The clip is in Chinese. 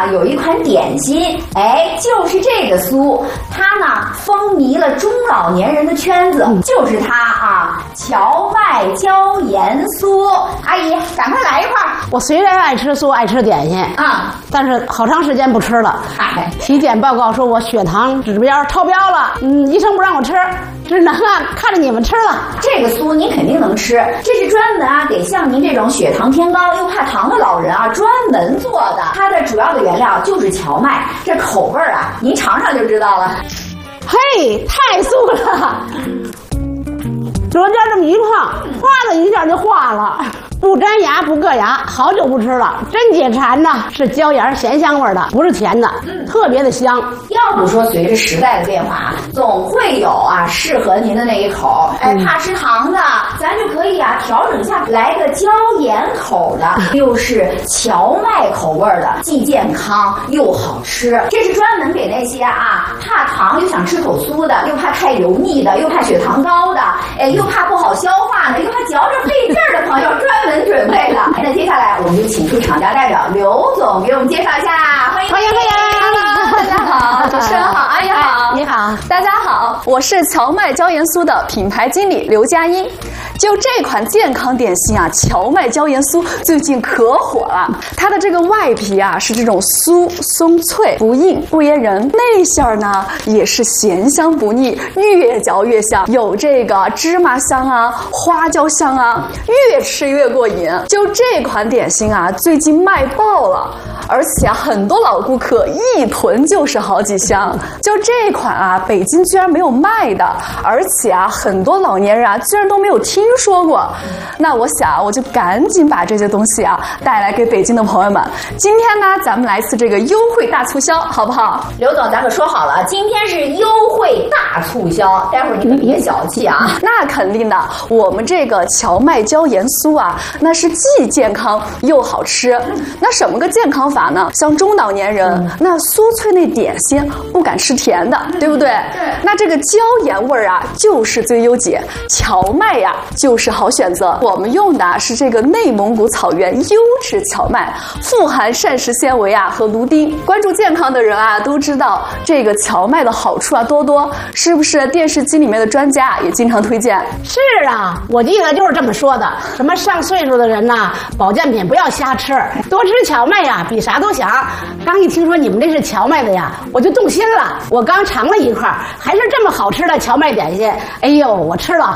呢有一款点心，哎，就是这个酥，它呢风靡了中老年人的圈子，就是它啊，荞麦椒盐酥。阿姨，赶快来一块儿。 我虽然爱吃酥，爱吃点心啊， 但是好长时间不吃了。体检报告说我血糖指标超标了，医生不让我吃，只能看着你们吃了。 这个酥您肯定能吃，这是专门给像您这种血糖偏高又怕糖的老人专门做的。它的主要的原料就是荞麦，这口味您尝尝就知道了。 嘿，太酥了！舌尖这么一碰，哗的一下就化了，不粘牙不硌牙，好久不吃了，真解馋呐！是椒盐咸香味的，不是甜的，特别的香。 要不说随着时代的变化，总会有适合您的那一口。哎，怕吃糖的，咱就可以调整一下，来个椒盐口的，又是荞麦口味的，既健康又好吃。这是专门给那些怕糖又想吃口酥的，又怕太油腻的，又怕血糖高的，哎，又怕不好消化的，又怕嚼着费劲儿的朋友专门准备的。那接下来我们就请出厂家代表刘总给我们介绍一下，欢迎欢迎欢迎！ 大家好，主持人好，阿姨好， 你好， 大家好，我是荞麦椒盐酥的品牌经理刘佳音。就这款健康点心荞麦椒盐酥最近可火了。它的这个外皮是这种酥松脆不硬不噎人，内馅呢也是咸香不腻，越嚼越香，有这个芝麻香花椒香越吃越过瘾。就这款点心最近卖爆了，而且很多老顾客一囤就是好几箱。就这款北京居然没有卖的，而且很多老年人居然都没有听说过。那我想我就赶紧把这些东西带来给北京的朋友们。今天呢，咱们来一次这个优惠大促销，好不好？ 刘总，咱可说好了，今天是优惠大促销，待会儿你可别小气那肯定的，我们这个荞麦椒盐酥那是既健康又好吃。那什么个健康法呢？像中老年人，那酥脆那点心不敢吃甜的，对不对？ 对。 那这个椒盐味就是最优解，荞麦就是好选择。我们用的是这个内蒙古草原优质荞麦，富含膳食纤维和芦丁。关注健康的人都知道这个荞麦的好处多多，是不是？电视机里面的专家也经常推荐。 是我记得就是这么说的。什么上岁数的人保健品不要瞎吃，多吃荞麦比啥都响。刚一听说你们这是荞麦的我就动心了。我刚尝了一块，还是这么好吃的荞麦点心。哎呦，我吃了